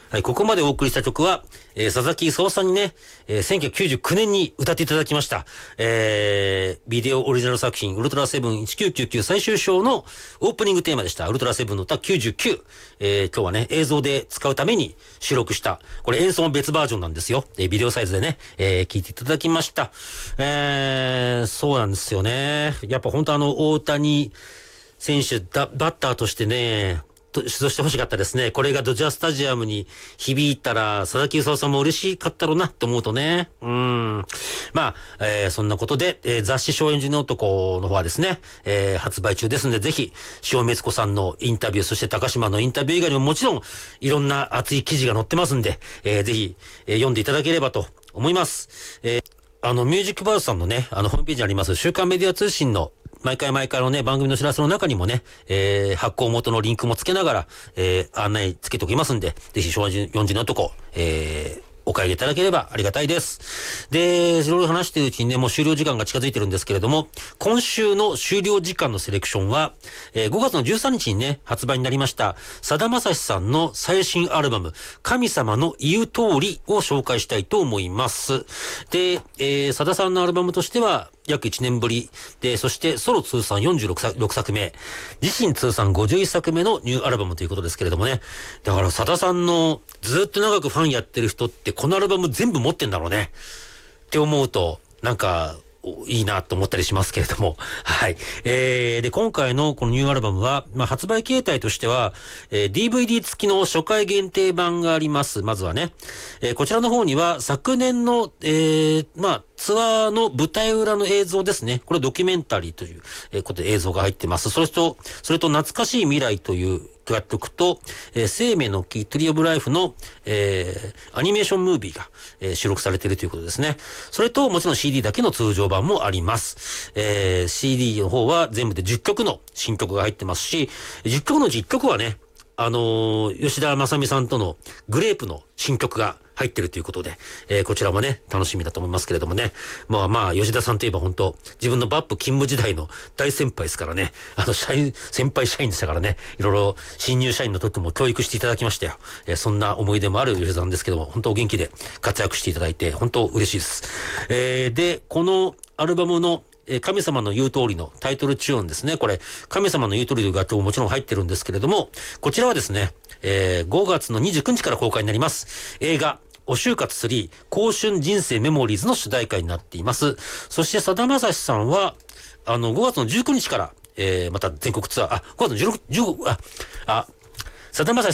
はい、ここまでお送りした曲は、佐々木功さんにね、1999年に歌っていただきました、ビデオオリジナル作品、ウルトラセブン1999最終章のオープニングテーマでした、ウルトラセブンの歌99。今日はね、映像で使うために収録した、これ演奏の別バージョンなんですよ。ビデオサイズでね、聴いていただきました。そうなんですよね。やっぱ本当大谷選手バッターとしてね、出場してほしかったですね。これがドジャースタジアムに響いたら、佐々木功さんも嬉しかったろうなって思うとね。まあ、そんなことで、雑誌少年寺の男の方はですね、発売中ですので、ぜひ、塩目子さんのインタビュー、そして高島のインタビュー以外にももちろん、いろんな熱い記事が載ってますんで、ぜひ、読んでいただければと思います。ミュージックバースさんのね、ホームページにあります、週刊メディア通信の毎回のね、番組の知らせの中にもね、発行元のリンクもつけながら、案内つけておきますんで、ぜひ、少年寺の男、お買い上げいただければありがたいです。で、いろいろ話しているうちにね、もう終了時間が近づいてるんですけれども、今週の終了時間のセレクションは、5月の13日にね、発売になりました、さだまさしさんの最新アルバム、神様の言う通りを紹介したいと思います。で、さださんのアルバムとしては、約1年ぶりで、そしてソロ通算46作目、自身通算51作目のニューアルバムということですけれどもね。だからさださんのずっと長くファンやってる人ってこのアルバム全部持ってんだろうねって思うと、なんかいいなと思ったりしますけれども。はい。で、今回のこのニューアルバムは、発売形態としては、DVD 付きの初回限定版があります。まずはね。こちらの方には、昨年の、ツアーの舞台裏の映像ですね。これドキュメンタリーということで映像が入ってます。それと懐かしい未来という楽曲と、生命の木トリオブライフの、アニメーションムービーが、収録されているということですね。それともちろん CD だけの通常版もあります。CD の方は全部で10曲の新曲が入ってますし、10曲のうち1曲はね、吉田正美さんとのグレープの新曲が入ってるということで、こちらもね、楽しみだと思いますけれどもね。吉田さんといえば本当自分のバップ勤務時代の大先輩ですからね。先輩社員でしたからね。いろいろ新入社員の時も教育していただきましたよ。そんな思い出もある吉田さんですけども、本当お元気で活躍していただいて、本当嬉しいです。で、このアルバムの神様の言う通りのタイトルチューンですね。これ、神様の言う通りという楽曲ももちろん入ってるんですけれども、こちらはですね、5月の29日から公開になります。映画、お就活3、青春人生メモリーズの主題歌になっています。そして、さだまさしさんは、5月の19日から、また全国ツアー、5月の16、さだまさし